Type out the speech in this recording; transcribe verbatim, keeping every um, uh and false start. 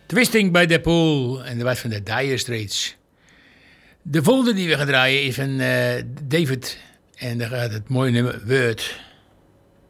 Twisting by the Pool. En dat was van de Dire Straits. De volgende die we gaan draaien is van uh, David. En daar gaat het mooie nummer Word.